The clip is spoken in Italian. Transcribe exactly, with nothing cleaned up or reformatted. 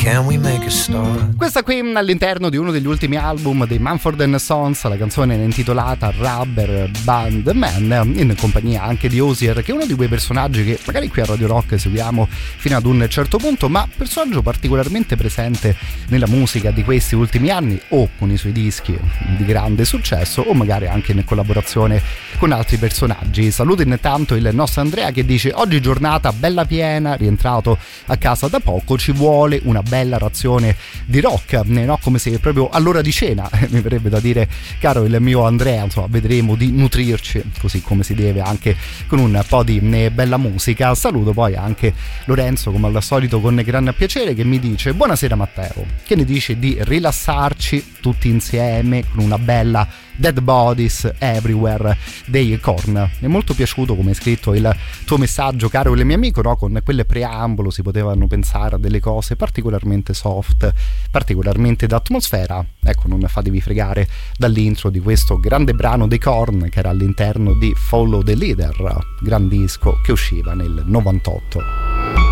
can we make a start? Questa qui all'interno di uno degli ultimi album dei Mumford and Sons, la canzone è intitolata Rubber Band Man, in compagnia anche di Hozier, che è uno di quei personaggi che magari qui a Radio Rock seguiamo fino ad un certo punto, ma personaggio particolarmente presente nella musica di questi ultimi anni, o con i suoi dischi di grande successo o magari anche in collaborazione con altri personaggi. Saluto intanto il nostro Andrea che dice: oggi giornata bella piena, rientrato a casa da poco, ci vuole una bella razione di rock, no? Come se proprio all'ora di cena, mi verrebbe da dire, caro il mio Andrea, insomma vedremo di nutrirci così come si deve anche con un po' di bella musica. Saluto poi anche Lorenzo come al solito con gran piacere, che mi dice: buonasera Matteo, che ne dici di rilassarci tutti insieme con una bella Dead Bodies Everywhere dei Korn? Mi è molto piaciuto come hai scritto il tuo messaggio, caro il mio amico, no? Con quel preambolo si potevano pensare a delle cose particolarmente soft, particolarmente d'atmosfera. Ecco, non fatevi fregare dall'intro di questo grande brano dei Korn che era all'interno di Follow the Leader, gran disco che usciva nel novantotto.